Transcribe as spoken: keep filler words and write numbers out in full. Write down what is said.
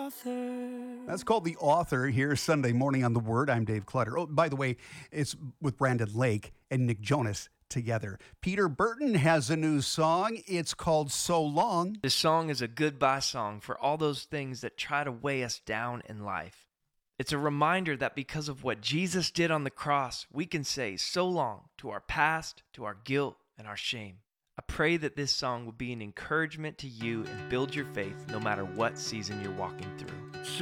author. That's called The Author here Sunday morning on The Word. I'm Dave Clutter. Oh, by the way, it's with Brandon Lake and Nick Jonas together. Peter Burton has a new song. It's called So Long. This song is a goodbye song for all those things that try to weigh us down in life. It's a reminder that because of what Jesus did on the cross, we can say so long to our past, to our guilt, and our shame. I pray that this song will be an encouragement to you and build your faith no matter what season you're walking through.